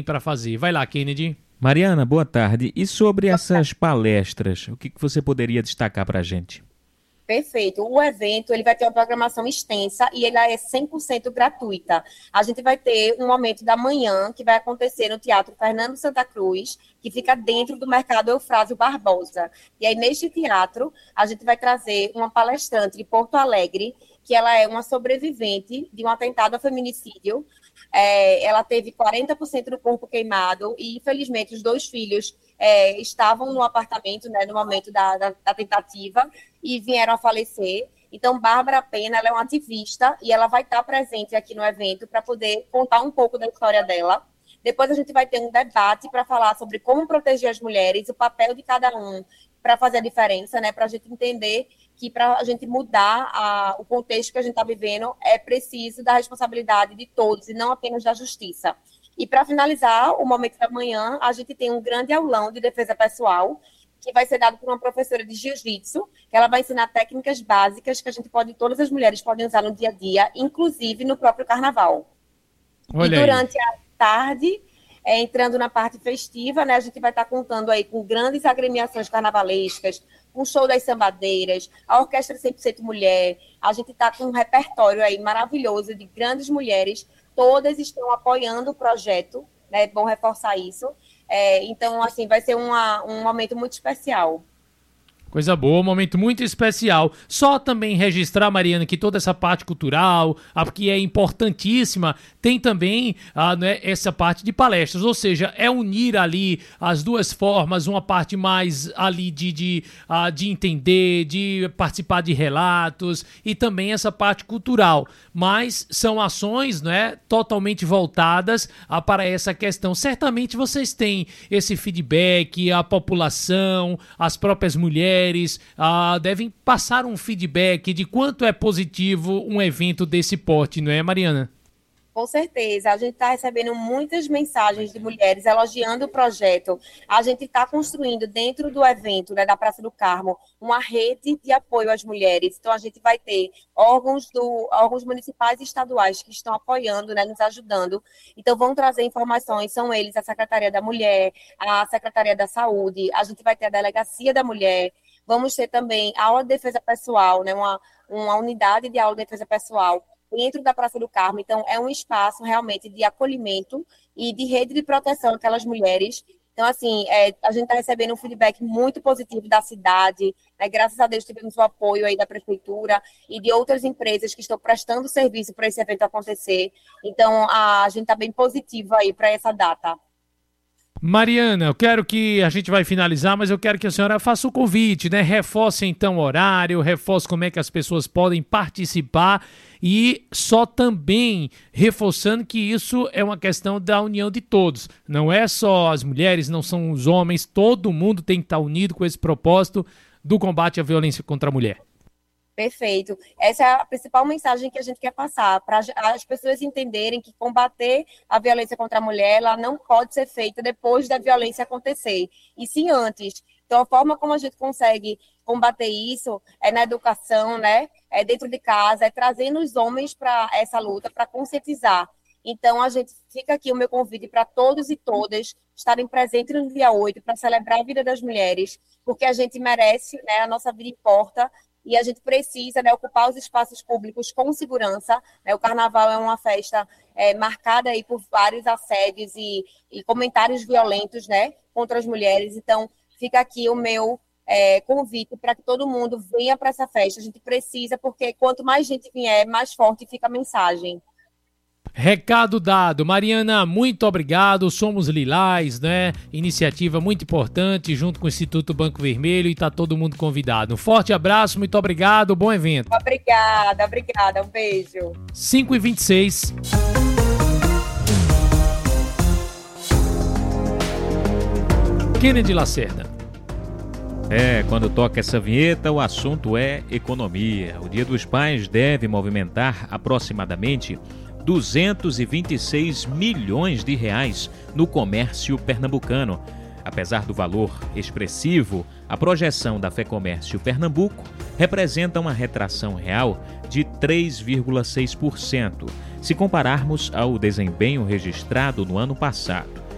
para fazer. Vai lá, Kennedy. Mariana, boa tarde. E sobre essas palestras, o que você poderia destacar para a gente? Perfeito. O evento ele vai ter uma programação extensa e ela é 100% gratuita. A gente vai ter um momento da manhã que vai acontecer no Teatro Fernando Santa Cruz, que fica dentro do Mercado Eufrásio Barbosa. E aí, neste teatro, a gente vai trazer uma palestrante de Porto Alegre, que ela é uma sobrevivente de um atentado a feminicídio. Ela teve 40% do corpo queimado e, infelizmente, os 2 filhos estavam no apartamento, né, no momento da tentativa e vieram a falecer. Então, Bárbara Pena, ela é uma ativista e ela vai estar presente aqui no evento para poder contar um pouco da história dela. Depois a gente vai ter um debate para falar sobre como proteger as mulheres, o papel de cada um para fazer a diferença, né, para a gente entender que para a gente mudar o contexto que a gente está vivendo é preciso da responsabilidade de todos e não apenas da justiça. E para finalizar o momento da manhã, a gente tem um grande aulão de defesa pessoal que vai ser dado por uma professora de jiu-jitsu, que ela vai ensinar técnicas básicas que todas as mulheres podem usar no dia a dia, inclusive no próprio carnaval. Olha e durante aí. a tarde, entrando na parte festiva, né, a gente vai estar contando aí com grandes agremiações carnavalescas, com o show das sambadeiras, a Orquestra 100% Mulher. A gente está com um repertório aí maravilhoso de grandes mulheres, todas estão apoiando o projeto, né, é bom reforçar isso. Então, assim, vai ser um momento muito especial. Coisa boa, um momento muito especial. Só também registrar, Mariana, que toda essa parte cultural, que é importantíssima, tem também né, essa parte de palestras, ou seja, é unir ali as duas formas, uma parte mais ali de entender, de participar de relatos e também essa parte cultural. Mas são ações, né, totalmente voltadas para essa questão. Certamente vocês têm esse feedback, a população, as próprias mulheres, devem passar um feedback de quanto é positivo um evento desse porte, não é, Mariana? Com certeza, a gente está recebendo muitas mensagens de mulheres elogiando o projeto. A gente está construindo dentro do evento, né, da Praça do Carmo, uma rede de apoio às mulheres. Então, a gente vai ter órgãos municipais e estaduais que estão apoiando, né, nos ajudando. Então, vão trazer informações, são eles a Secretaria da Mulher, a Secretaria da Saúde, a gente vai ter a Delegacia da Mulher, vamos ter também a aula de defesa pessoal, né, uma unidade de aula de defesa pessoal dentro da Praça do Carmo. Então, é um espaço realmente de acolhimento e de rede de proteção àquelas mulheres. Então, assim, a gente está recebendo um feedback muito positivo da cidade, né? Graças a Deus tivemos o apoio aí da Prefeitura e de outras empresas que estão prestando serviço para esse evento acontecer. Então, a gente está bem positivo aí para essa data. Mariana, eu quero que a gente vai finalizar, mas eu quero que a senhora faça o convite, né? Reforce então o horário, reforce como é que as pessoas podem participar e só também reforçando que isso é uma questão da união de todos. Não é só as mulheres, não são os homens, todo mundo tem que estar unido com esse propósito do combate à violência contra a mulher. Perfeito. Essa é a principal mensagem que a gente quer passar, para as pessoas entenderem que combater a violência contra a mulher, ela não pode ser feita depois da violência acontecer, e sim antes. Então, a forma como a gente consegue combater isso é na educação, né? É dentro de casa, é trazendo os homens para essa luta, para conscientizar. Então, a gente fica aqui o meu convite para todos e todas estarem presentes no dia 8 para celebrar a vida das mulheres, porque a gente merece, né? A nossa vida importa. E a gente precisa, né, ocupar os espaços públicos com segurança. Né? O Carnaval é uma festa marcada aí por vários assédios e comentários violentos, né, contra as mulheres. Então, fica aqui o meu convite para que todo mundo venha para essa festa. A gente precisa, porque quanto mais gente vier, mais forte fica a mensagem. Recado dado. Mariana, muito obrigado. Somos Lilás, né? Iniciativa muito importante, junto com o Instituto Banco Vermelho, e tá todo mundo convidado. Um forte abraço, muito obrigado, bom evento. Obrigada. Um beijo. 5h26. Kennedy Lacerda. Quando toca essa vinheta, o assunto é economia. O Dia dos Pais deve movimentar aproximadamente 226 milhões de reais no comércio pernambucano. Apesar do valor expressivo, a projeção da Fecomércio Pernambuco representa uma retração real de 3,6%, se compararmos ao desempenho registrado no ano passado.